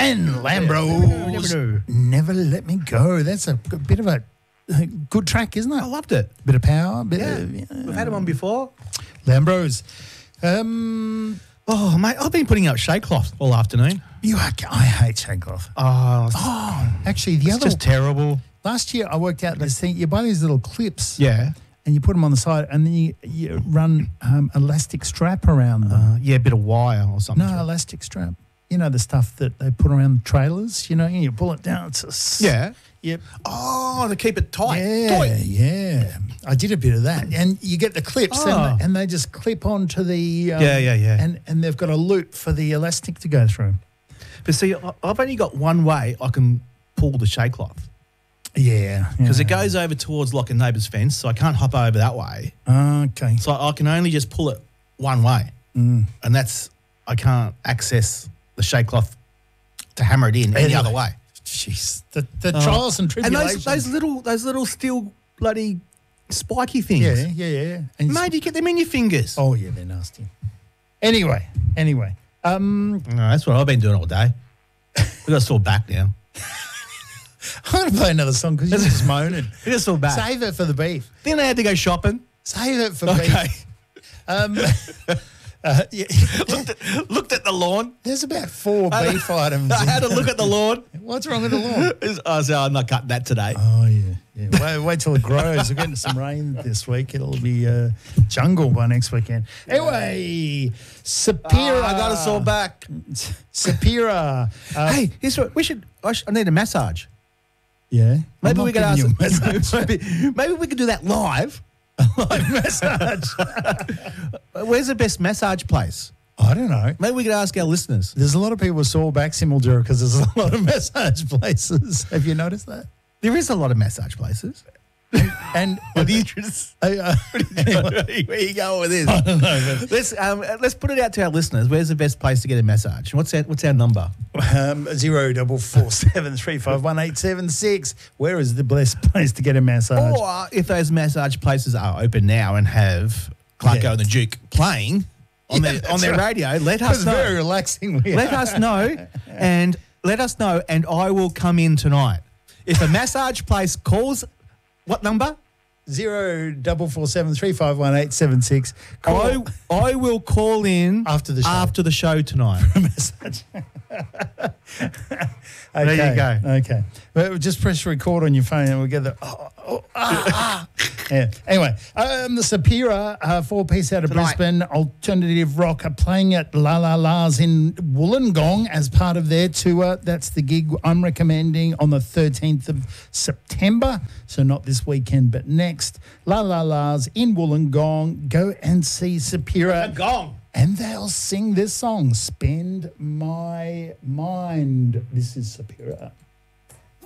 And Lambros, Never Let Me Go. That's a bit of a good track, isn't it? I loved it. Bit of power. We've had him on before. Lambros. Oh, mate, I've been putting out shade cloth all afternoon. I hate shade cloth. Actually, It's just terrible. last year I worked out this thing. You buy these little clips. Yeah. And you put them on the side, and then you run elastic strap around them. A bit of wire or something. No, elastic strap. You know the stuff that they put around trailers, and you pull it down. It's Yeah. Yep. Oh, to keep it tight. Yeah. I did a bit of that. And you get the clips and they just clip onto the... Yeah. And they've got a loop for the elastic to go through. But see, I've only got one way I can pull the shade cloth. Yeah. Because it goes over towards like a neighbour's fence, so I can't hop over that way. Okay. So I can only just pull it one way. And I can't access the shade cloth to hammer it in any other way. Jeez. The trials and tribulations. And those little steel bloody spiky things. Yeah. Mate, you get them in your fingers. Oh, yeah, they're nasty. Anyway. No, that's what I've been doing all day. We've got a sore back now. I'm going to play another song because you're just moaning. We've got a sore back. Save it for the beef. Then I had to go shopping. Save it for beef. Looked at the lawn. There's about 4 beef items. I had to look at the lawn. What's wrong with the lawn? I said, I'm not cutting that today. Oh, yeah. Wait till it grows. We're getting some rain this week. It'll be jungle by next weekend. Anyway, Sapira. I got a sore back. Sapira. Hey, here's what I need a massage. Yeah. Maybe we could ask. Massage. Maybe we could do that live. Live massage. Where's the best massage place? I don't know. Maybe we could ask our listeners. There's a lot of people with sore backs in Mildura because there's a lot of massage places. Have you noticed that? There is a lot of massage places. And what are you where you going with this? I don't know. Let's put it out to our listeners. Where's the best place to get a massage? What's our number? 0447 351 876. Where is the best place to get a massage? Or if those massage places are open now and have Clarko and the Duke playing on their radio, let us know. It's very relaxing. Let us know, and I will come in tonight. If a massage place calls, what number? 0447 351 876. I will call in after the show tonight. Massage. Okay. There you go. Okay. Well, just press record on your phone and we'll get the... Yeah. Anyway, the Sapira, 4-piece out of Brisbane, alternative rock, are playing at La La La's in Wollongong as part of their tour. That's the gig I'm recommending on the 13th of September. So not this weekend, but next. La La La's in Wollongong. Go and see Sapira. Wollongong. And they'll sing this song, Spend My Mind. This is Sapira.